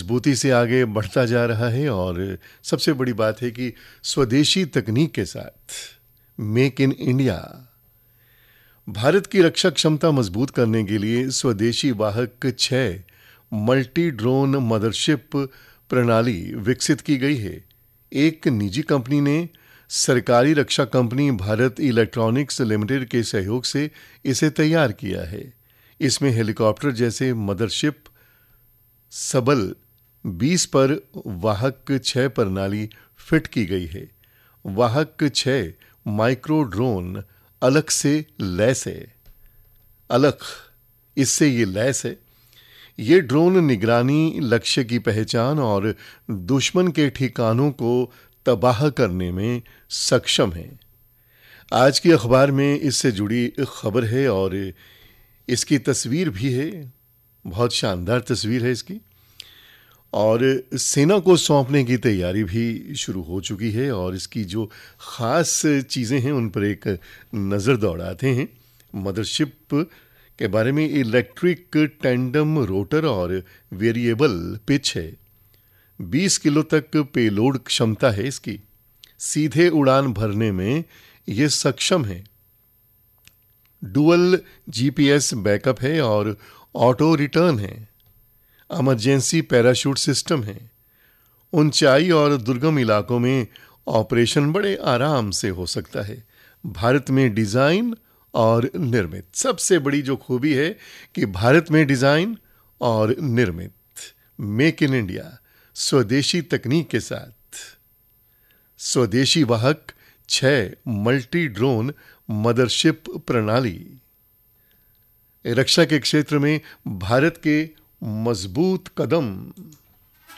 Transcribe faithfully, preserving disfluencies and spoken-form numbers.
मजबूती से आगे बढ़ता जा रहा है और सबसे बड़ी बात है कि स्वदेशी तकनीक के साथ मेक इन इंडिया। भारत की रक्षा क्षमता मजबूत करने के लिए स्वदेशी वाहक छह मल्टी ड्रोन मदरशिप प्रणाली विकसित की गई है। एक निजी कंपनी ने सरकारी रक्षा कंपनी भारत इलेक्ट्रॉनिक्स लिमिटेड के सहयोग से इसे तैयार किया है। इसमें हेलीकॉप्टर जैसे मदरशिप सबल बीस पर वाहक छह प्रणाली फिट की गई है। वाहक छह माइक्रो ड्रोन अलग से लैस है। अलग इससे ये लैस है। ये ड्रोन निगरानी, लक्ष्य की पहचान और दुश्मन के ठिकानों को तबाह करने में सक्षम है। आज की अखबार में इससे जुड़ी खबर है और इसकी तस्वीर भी है। बहुत शानदार तस्वीर है इसकी और सेना को सौंपने की तैयारी भी शुरू हो चुकी है और इसकी जो ख़ास चीज़ें हैं उन पर एक नज़र दौड़ाते हैं। मदरशिप के बारे में इलेक्ट्रिक टैंडम रोटर और वेरिएबल पिच है। बीस किलो तक पेलोड क्षमता है इसकी। सीधे उड़ान भरने में ये सक्षम है। डुअल जीपीएस बैकअप है और ऑटो रिटर्न है। इमरजेंसी पैराशूट सिस्टम है। ऊंचाई और दुर्गम इलाकों में ऑपरेशन बड़े आराम से हो सकता है। भारत में डिज़ाइन और निर्मित। सबसे बड़ी जो खूबी है कि भारत में डिज़ाइन और निर्मित, मेक इन इंडिया, स्वदेशी तकनीक के साथ। स्वदेशी वाहक छह मल्टी ड्रोन मदरशिप प्रणाली रक्षा के क्षेत्र में भारत के मजबूत कदम।